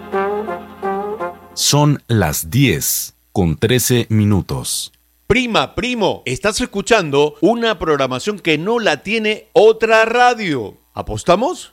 Son las 10:13. Prima, primo, estás escuchando una programación que no la tiene otra radio. ¿Apostamos?